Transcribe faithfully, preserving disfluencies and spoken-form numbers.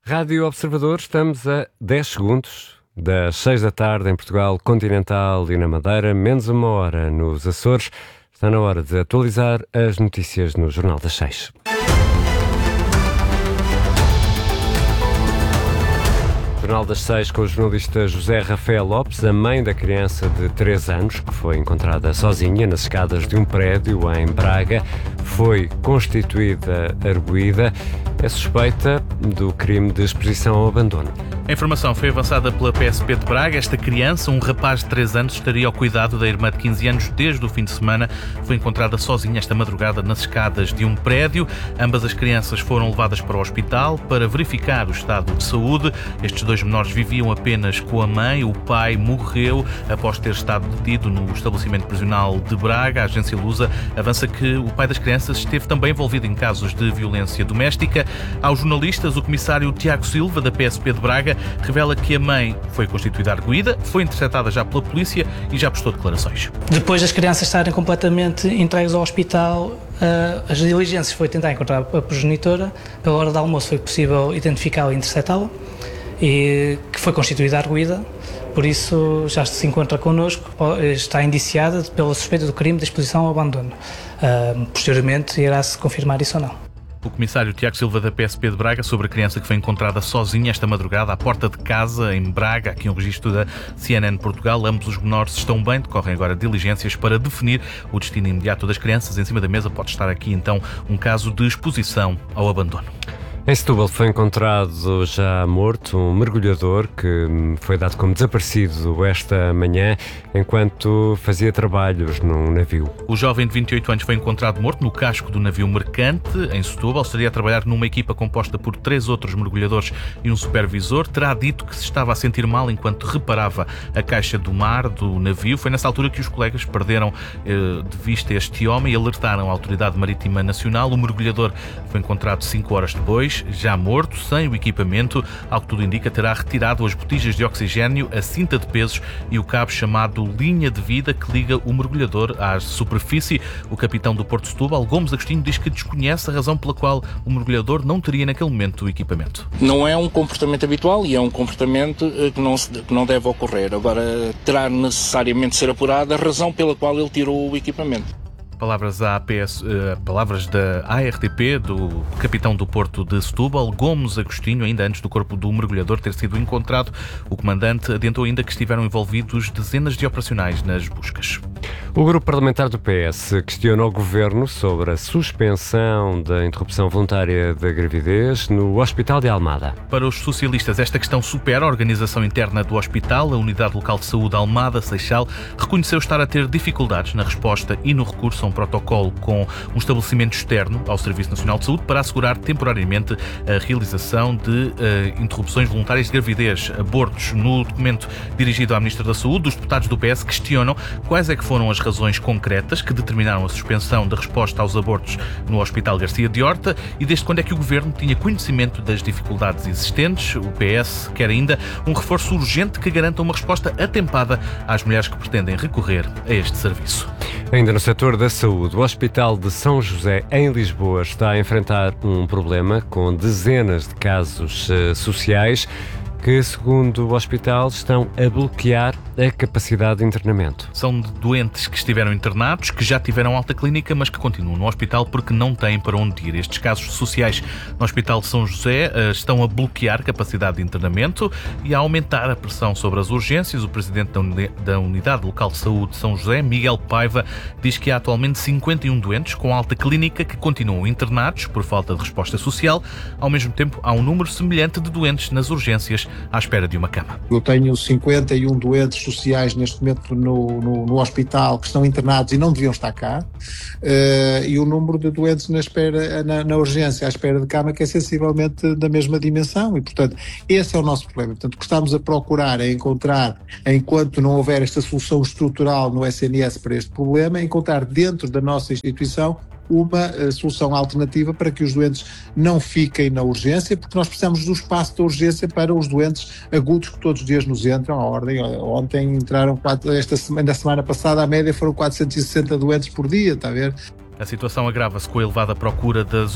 Rádio Observador, estamos a dez segundos das seis da tarde em Portugal continental e na Madeira, menos uma hora nos Açores. Está na hora de atualizar as notícias no Jornal das Seis. Jornal das Seis com o jornalista José Rafael Lopes. A mãe da criança de três anos, que foi encontrada sozinha nas escadas de um prédio em Braga, foi constituída arguida. É suspeita do crime de exposição ao abandono. A informação foi avançada pela P S P de Braga. Esta criança, um rapaz de três anos, estaria ao cuidado da irmã de quinze anos desde o fim de semana. Foi encontrada sozinha esta madrugada nas escadas de um prédio. Ambas as crianças foram levadas para o hospital para verificar o estado de saúde. Estes dois menores viviam apenas com a mãe. O pai morreu após ter estado detido no estabelecimento prisional de Braga. A agência Lusa avança que o pai das crianças esteve também envolvido em casos de violência doméstica. Aos jornalistas, o comissário Tiago Silva, da P S P de Braga, revela que a mãe foi constituída arguida, foi interceptada já pela polícia e já prestou declarações. Depois das crianças estarem completamente entregues ao hospital, as diligências foi tentar encontrar a progenitora. Pela hora do almoço foi possível identificá-la e interceptá-la, e que foi constituída arguida. Por isso já se encontra connosco, está indiciada pela suspeita do crime de exposição ao abandono. Posteriormente irá-se confirmar isso ou não. O comissário Tiago Silva, da P S P de Braga, sobre a criança que foi encontrada sozinha esta madrugada à porta de casa em Braga, aqui um registro da C N N Portugal. Ambos os menores estão bem, decorrem agora diligências para definir o destino imediato das crianças. Em cima da mesa pode estar aqui então um caso de exposição ao abandono. Em Setúbal foi encontrado já morto um mergulhador que foi dado como desaparecido esta manhã enquanto fazia trabalhos num navio. O jovem de vinte e oito anos foi encontrado morto no casco do navio mercante em Setúbal. Estaria a trabalhar numa equipa composta por três outros mergulhadores e um supervisor. Terá dito que se estava a sentir mal enquanto reparava a caixa do mar do navio. Foi nessa altura que os colegas perderam eh, de vista este homem e alertaram a Autoridade Marítima Nacional. O mergulhador foi encontrado cinco horas depois, já morto, sem o equipamento. Ao que tudo indica, terá retirado as botijas de oxigénio, a cinta de pesos e o cabo chamado linha de vida que liga o mergulhador à superfície. O capitão do Porto de Setúbal, Gomes Agostinho, diz que desconhece a razão pela qual o mergulhador não teria naquele momento o equipamento. Não é um comportamento habitual e é um comportamento que não, se, que não deve ocorrer. Agora, terá necessariamente de ser apurada a razão pela qual ele tirou o equipamento. Palavras, à A P S, uh, palavras da A R T P, do capitão do Porto de Setúbal, Gomes Agostinho, ainda antes do corpo do mergulhador ter sido encontrado. O comandante adiantou ainda que estiveram envolvidos dezenas de operacionais nas buscas. O grupo parlamentar do P S questiona o governo sobre a suspensão da interrupção voluntária da gravidez no Hospital de Almada. Para os socialistas, esta questão supera a organização interna do hospital. A Unidade Local de Saúde Almada, Seixal, reconheceu estar a ter dificuldades na resposta e no recurso a um protocolo com um estabelecimento externo ao Serviço Nacional de Saúde para assegurar temporariamente a realização de uh, interrupções voluntárias de gravidez, abortos. No documento dirigido à Ministra da Saúde, os deputados do P S questionam quais é que foram as razões concretas que determinaram a suspensão da resposta aos abortos no Hospital Garcia de Horta e desde quando é que o Governo tinha conhecimento das dificuldades existentes. O P S quer ainda um reforço urgente que garanta uma resposta atempada às mulheres que pretendem recorrer a este serviço. Ainda no setor da saúde, o Hospital de São José, em Lisboa, está a enfrentar um problema com dezenas de casos uh, sociais que, segundo o hospital, estão a bloquear a capacidade de internamento. São doentes que estiveram internados, que já tiveram alta clínica, mas que continuam no hospital porque não têm para onde ir. Estes casos sociais no Hospital de São José uh, estão a bloquear capacidade de internamento e a aumentar a pressão sobre as urgências. O presidente da, uni- da Unidade Local de Saúde de São José, Miguel Paiva, diz que há atualmente cinquenta e um doentes com alta clínica que continuam internados por falta de resposta social. Ao mesmo tempo, há um número semelhante de doentes nas urgências à espera de uma cama. Eu tenho cinquenta e um doentes sociais neste momento no, no, no hospital que estão internados e não deviam estar cá, uh, e o número de doentes na, espera, na, na urgência à espera de cama que é sensivelmente da mesma dimensão e, portanto, esse é o nosso problema. Portanto, o que estamos a procurar é encontrar, enquanto não houver esta solução estrutural no S N S para este problema, é encontrar dentro da nossa instituição uma uh, solução alternativa para que os doentes não fiquem na urgência, porque nós precisamos do espaço da urgência para os doentes agudos que todos os dias nos entram à ordem. Ontem entraram, quatro, esta semana, da semana passada, a média foram quatrocentos e sessenta doentes por dia, está a ver? A situação agrava-se com a elevada procura das